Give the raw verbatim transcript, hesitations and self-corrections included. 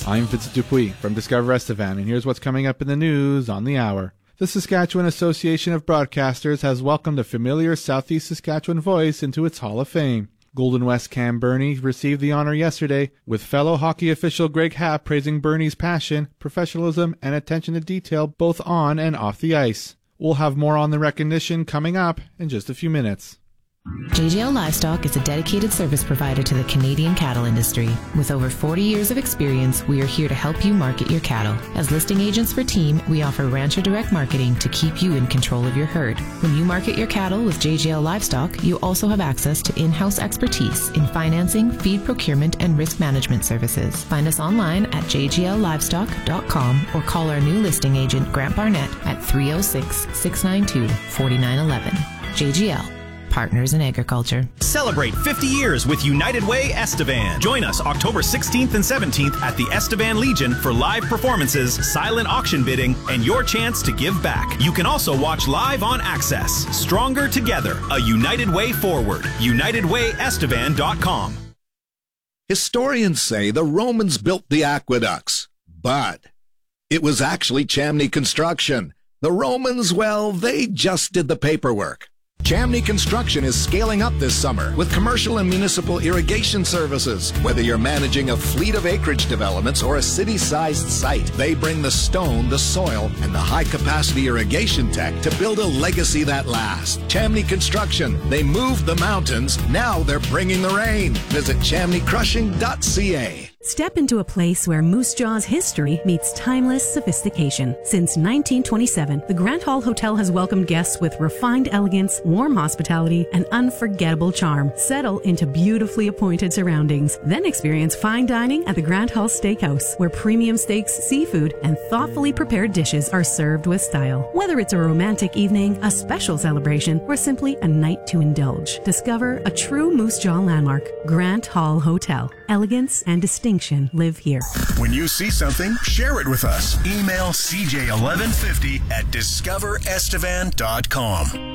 I'm Vincent Dupuis from Discover Estevan, and here's what's coming up in the news on the hour. The Saskatchewan Association of Broadcasters has welcomed a familiar Southeast Saskatchewan voice into its Hall of Fame. Golden West Cam Burney received the honor yesterday, with fellow hockey official Greg Happ praising Burney's passion, professionalism, and attention to detail both on and off the ice. We'll have more on the recognition coming up in just a few minutes. J G L Livestock is a dedicated service provider to the Canadian cattle industry. With over forty years of experience, we are here to help you market your cattle. As listing agents for Team, we offer Rancher Direct Marketing to keep you in control of your herd. When you market your cattle with J G L Livestock, you also have access to in-house expertise in financing, feed procurement, and risk management services. Find us online at j g l livestock dot com or call our new listing agent, Grant Barnett, at three oh six, six nine two, four nine one one. J G L. Partners in Agriculture. Celebrate fifty years with United Way Estevan. Join us October sixteenth and seventeenth at the Estevan Legion for live performances, silent auction bidding, and your chance to give back. You can also watch live on Access. Stronger Together, a United Way forward. united way estevan dot com. Historians say the Romans built the aqueducts, but it was actually Chamney Construction. The Romans, well, they just did the paperwork. Chamney Construction is scaling up this summer with commercial and municipal irrigation services. Whether you're managing a fleet of acreage developments or a city-sized site, they bring the stone, the soil, and the high-capacity irrigation tech to build a legacy that lasts. Chamney Construction. They moved the mountains. Now they're bringing the rain. Visit chamney crushing dot c a. Step into a place where Moose Jaw's history meets timeless sophistication. Since nineteen twenty-seven, the Grant Hall Hotel has welcomed guests with refined elegance, warm hospitality, and unforgettable charm. Settle into beautifully appointed surroundings. Then experience fine dining at the Grant Hall Steakhouse, where premium steaks, seafood, and thoughtfully prepared dishes are served with style. Whether it's a romantic evening, a special celebration, or simply a night to indulge, discover a true Moose Jaw landmark. Grant Hall Hotel. Elegance and distinction live here. When you see something, share it with us. Email c j eleven fifty at discover estevan dot com.